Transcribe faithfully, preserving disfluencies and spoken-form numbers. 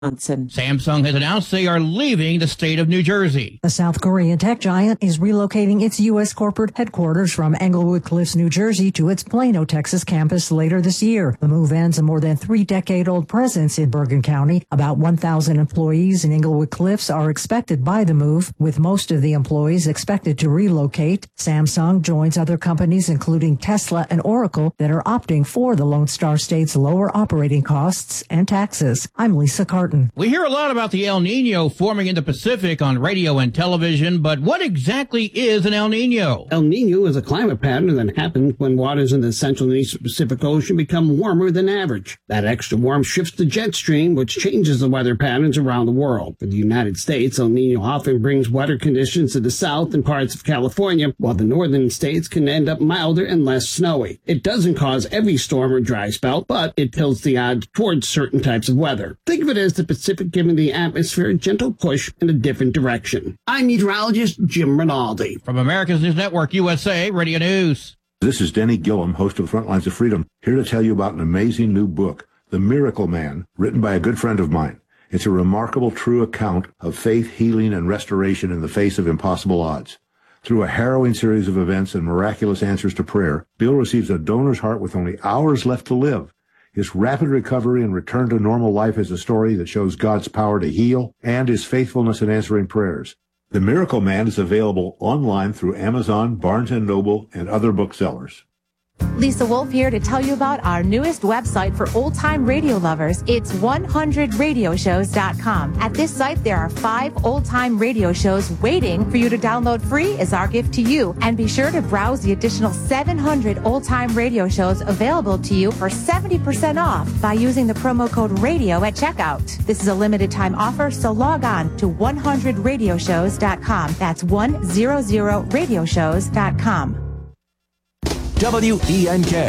Samsung has announced they are leaving the state of New Jersey. The South Korean tech giant is relocating its U S corporate headquarters from Englewood Cliffs, New Jersey to its Plano, Texas campus later this year. The move ends a more than three-decade-old presence in Bergen County. About one thousand employees in Englewood Cliffs are expected by the move, with most of the employees expected to relocate. Samsung joins other companies, including Tesla and Oracle, that are opting for the Lone Star State's lower operating costs and taxes. I'm Lisa Carter. We hear a lot about the El Nino forming in the Pacific on radio and television, but what exactly is an El Nino? El Nino is a climate pattern that happens when waters in the Central and Eastern Pacific Ocean become warmer than average. That extra warmth shifts the jet stream, which changes the weather patterns around the world. For the United States, El Nino often brings wetter conditions to the south and parts of California, while the northern states can end up milder and less snowy. It doesn't cause every storm or dry spell, but it tilts the odds towards certain types of weather. Think of it as the Pacific giving the atmosphere a gentle push in a different direction. I'm meteorologist Jim Rinaldi. From America's News Network, U S A Radio News. This is Denny Gillum, host of Front Lines of Freedom, here to tell you about an amazing new book, The Miracle Man, written by a good friend of mine. It's a remarkable true account of faith, healing, and restoration in the face of impossible odds. Through a harrowing series of events and miraculous answers to prayer, Bill receives a donor's heart with only hours left to live. His rapid recovery and return to normal life is a story that shows God's power to heal and his faithfulness in answering prayers. The Miracle Man is available online through Amazon, Barnes and Noble, and other booksellers. Lisa Wolf here to tell you about our newest website for old-time radio lovers. It's one hundred radio shows dot com. At this site, there are five old-time radio shows waiting for you to download free as our gift to you. And be sure to browse the additional seven hundred old-time radio shows available to you for seventy percent off by using the promo code RADIO at checkout. This is a limited-time offer, so log on to one hundred radio shows dot com. That's one hundred radio shows dot com. W E N K,